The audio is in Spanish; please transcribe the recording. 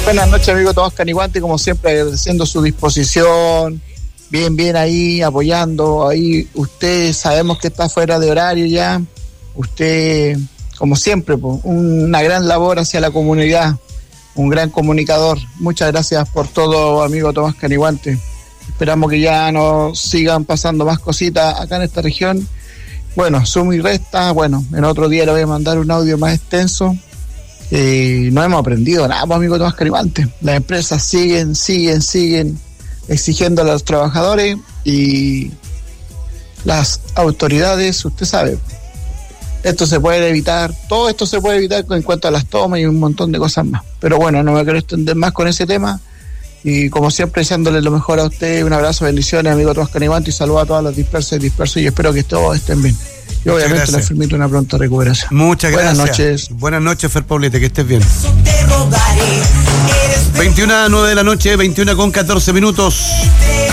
Buenas noches, amigo Tomás Caniguante, como siempre agradeciendo su disposición, bien ahí, apoyando, ahí usted sabemos que está fuera de horario ya, usted como siempre, pues, una gran labor hacia la comunidad, un gran comunicador. Muchas gracias por todo, amigo Tomás Caniguante. Esperamos que ya nos sigan pasando más cositas acá en esta región. Bueno, suma y resta, en otro día le voy a mandar un audio más extenso. No hemos aprendido nada, pues, amigo Tomás Caniguante. Las empresas siguen exigiendo a los trabajadores y las autoridades, usted sabe, esto se puede evitar, todo esto se puede evitar en cuanto a las tomas y un montón de cosas más. Pero bueno, no me quiero extender más con ese tema y como siempre deseándole lo mejor a usted, un abrazo, bendiciones, amigo Tomás Caniguante, y saludos a todos los dispersos y espero que todos estén bien. Y obviamente le permito una pronta recuperación. Muchas gracias. Buenas noches. Buenas noches, Fer Paulete, que estés bien. 21:09 de la noche, 21:14.